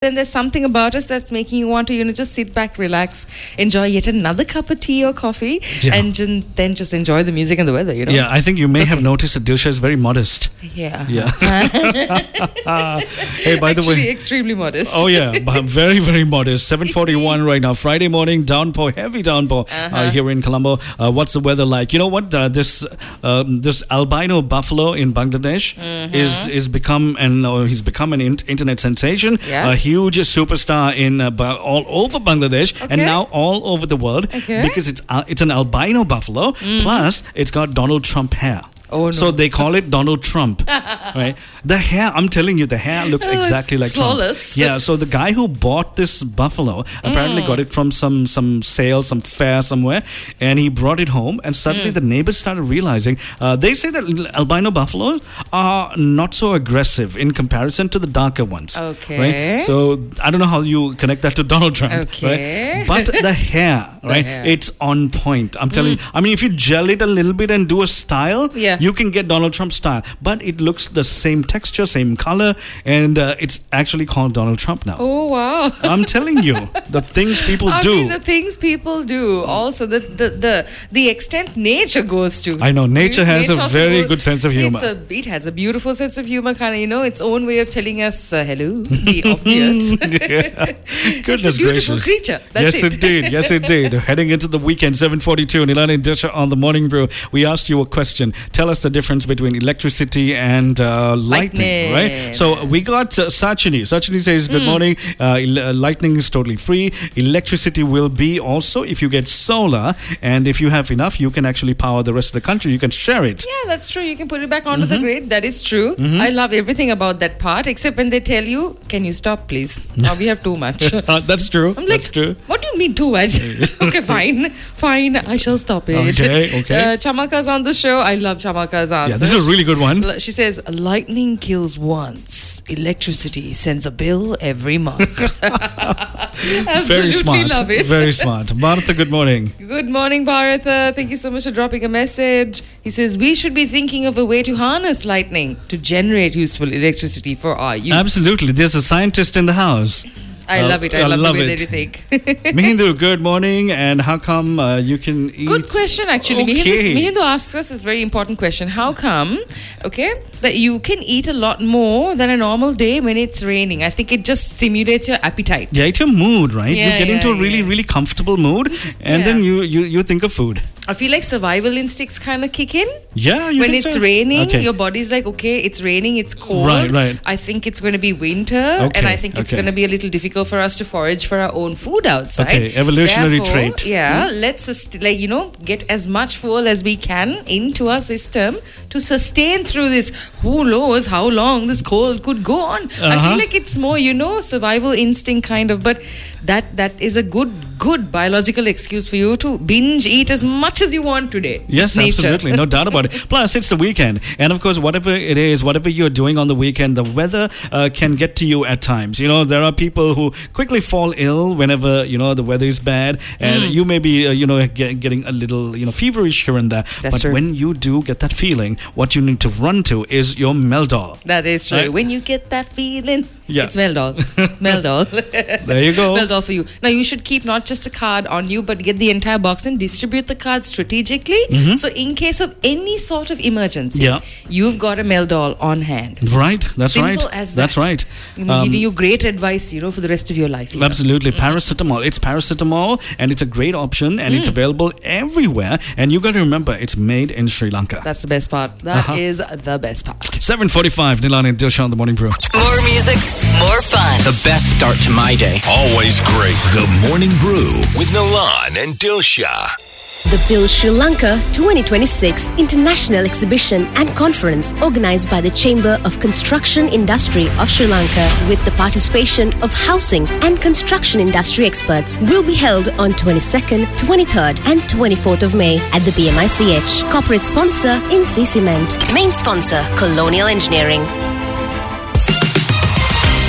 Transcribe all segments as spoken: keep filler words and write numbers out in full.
then there's something about us that's making you want to, you know, just sit back, relax, enjoy yet another cup of tea or coffee, yeah. and j- then just enjoy the music and the weather, you know? Yeah, I think you may okay. have noticed that Dilsha is very modest. Yeah. Yeah. Hey, by the Actually, way. extremely modest. Oh, yeah. Very, very modest. seven forty-one right now. Friday morning, downpour, heavy downpour uh-huh. uh, here in Colombo. Uh, what's the weather like? You know what? Uh, this um, this albino buffalo in Bangladesh mm-hmm. is is become an uh, he's become an in- internet sensation. Yeah. A huge superstar in uh, ba- all over Bangladesh okay. and now all over the world okay. because it's uh, it's an albino buffalo. Mm. Plus, it's got Donald Trump hair. Oh, no. So they call it Donald Trump, right? The hair, I'm telling you, the hair looks oh, exactly like flawless. Trump. Yeah, so the guy who bought this buffalo apparently mm. got it from some some sale, some fair somewhere, and he brought it home, and suddenly mm. the neighbors started realizing, uh, they say that albino buffaloes are not so aggressive in comparison to the darker ones. Okay. Right? So I don't know how you connect that to Donald Trump. Okay. Right? But the hair, right? The hair. It's on point. I'm telling mm. you. I mean, if you gel it a little bit and do a style, yeah. you can get Donald Trump style, but it looks the same texture, same color, and uh, it's actually called Donald Trump now. Oh, wow. I'm telling you, the things people I do. Mean, the things people do. Also, the, the, the, the extent nature goes to. I know, nature has nature a very goes, good sense of humor. It's a, it has a beautiful sense of humor, kind of, you know, its own way of telling us, uh, hello, the obvious. Yeah. Goodness it's a beautiful gracious. creature. That's yes, it. indeed. Yes, indeed. Heading into the weekend, seven forty-two, Nilani and Disha on the Morning Brew. We asked you a question. Tell us the difference between electricity and uh, lightning, lightning, right? So we got uh, Sachini. Sachini says, good mm. morning. Uh, el- lightning is totally free. Electricity will be also if you get solar, and if you have enough, you can actually power the rest of the country. You can share it. Yeah, that's true. You can put it back onto mm-hmm. the grid. That is true. Mm-hmm. I love everything about that part, except when they tell you, can you stop, please? Now we have too much. uh, that's true. I'm like, that's true. What do you mean too much? Okay, fine. Fine. I shall stop it. Okay, okay. Uh, Chamaka's on the show. I love Chamaka's answer. Yeah, this is a really good one. She says, lightning kills once. Electricity sends a bill every month. Very smart. Love it. Very smart. Bharatha, good morning. Good morning, Bharatha. Thank you so much for dropping a message. He says, we should be thinking of a way to harness lightning to generate useful electricity for our use. Absolutely. There's a scientist in the house. I uh, love it. I, I love, love the way it. That you think. Mihindu, good morning. And how come uh, you can eat? Good question, actually. Okay. Mihindu, Mihindu asks us this very important question. How come, okay, that you can eat a lot more than a normal day when it's raining? I think it just stimulates your appetite. Yeah, it's your mood, right? Yeah, you get yeah, into a really, yeah. really comfortable mood, and yeah. then you, you, you think of food. I feel like survival instincts kind of kick in. Yeah, you when think it's so? raining, okay. your body's like, okay, it's raining, it's cold. Right, right. I think it's going to be winter, okay, and I think it's okay. going to be a little difficult for us to forage for our own food outside. Okay, evolutionary Therefore, trait. Yeah, mm. let's sust- like you know get as much fuel as we can into our system to sustain through this. Who knows how long this cold could go on? Uh-huh. I feel like it's more, you know, survival instinct kind of, but that that is a good good biological excuse for you to binge eat as much as you want today. Yes, Nature. Absolutely, no doubt about it. Plus, it's the weekend, and of course, whatever it is, whatever you're doing on the weekend, the weather uh, can get to you at times. You know, there are people who quickly fall ill whenever you know the weather is bad, and mm. you may be uh, you know get, getting a little you know feverish here and there. That's but true. when you do get that feeling, what you need to run to is your Meldol. That is true. Right? When you get that feeling, yeah. it's Meldol. Meldol. There you go. Meldol for you. Now you should keep not just a card on you, but get the entire box and distribute the cards strategically. Mm-hmm. So in case of any sort of emergency, yeah. you've got a Meldol on hand. Right. That's Simple right. as That's that. right. I'm um, giving you great advice, you know, for the rest of your life. Here. Absolutely. Mm-hmm. Paracetamol. It's paracetamol, and it's a great option, and mm. it's available everywhere. And you got to remember, it's made in Sri Lanka. That's the best part. That uh-huh. is the best part. seven forty-five, Nilani and Dilsha on the Morning Brew. More music, more fun. The best start to my day. Always great. The Morning Brew with Nilan and Dilsha. The Build Sri Lanka twenty twenty-six International Exhibition and Conference, organized by the Chamber of Construction Industry of Sri Lanka with the participation of housing and construction industry experts, will be held on twenty-second, twenty-third and twenty-fourth of May at the B M I C H. Corporate sponsor, Insi Cement. Main sponsor, Colonial Engineering.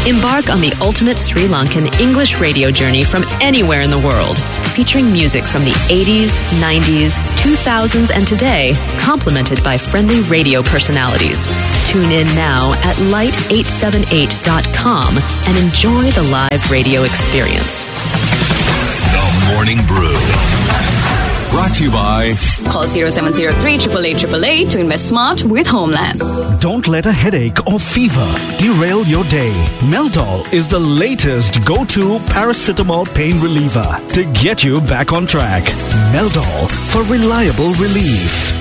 Embark on the ultimate Sri Lankan English radio journey from anywhere in the world, featuring music from the eighties, nineties, two thousands, and today, complemented by friendly radio personalities. Tune in now at light eight seven eight dot com and enjoy the live radio experience. The Morning Brew. Brought to you by... Call zero seven zero three, eight eight eight eight eight to invest smart with Homeland. Don't let a headache or fever derail your day. Meldol is the latest go-to paracetamol pain reliever to get you back on track. Meldol for reliable relief.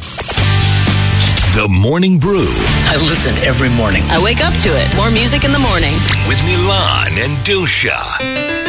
The Morning Brew. I listen every morning. I wake up to it. More music in the morning. With Nilan and Dilsha.